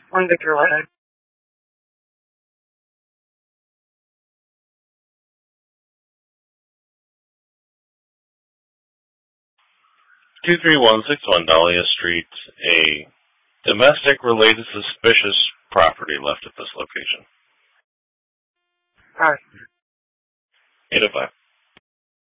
One Victor Leonard. 23161 Dahlia Street. A domestic-related suspicious property left at this location. All right. 805.